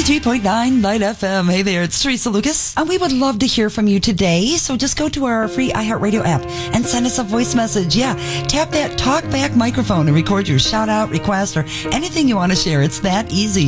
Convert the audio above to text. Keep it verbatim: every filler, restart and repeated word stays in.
ninety-three point nine Light F M. Hey there, it's Teresa Lucas. And we would love to hear from you today. So just go to our free iHeartRadio app and send us a voice message. Yeah, tap that talkback microphone and record your shout out, request, or anything you want to share. It's that easy.